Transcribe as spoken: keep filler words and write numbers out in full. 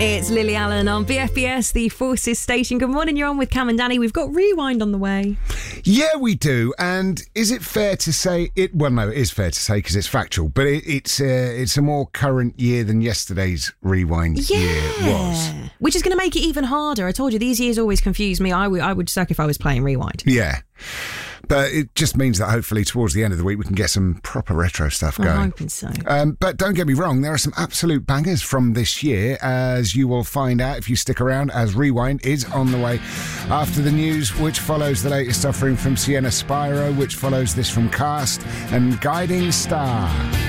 It's Lily Allen on B F B S, the Forces station. Good morning, you're on with Cam and Danny. We've got Rewind on the way. Yeah, we do. And is it fair to say it? Well, no, it is fair to say because it's factual. But it, it's uh, it's a more current year than yesterday's Rewind yeah. year was, which is going to make it even harder. I told you these years always confuse me. I, w- I would suck if I was playing Rewind. Yeah. But it just means that hopefully towards the end of the week we can get some proper retro stuff going. I'm hoping so. Um, but don't get me wrong, there are some absolute bangers from this year, as you will find out if you stick around, as Rewind is on the way after the news, which follows the latest offering from Sienna Spyro, which follows this from Cast and Guiding Star.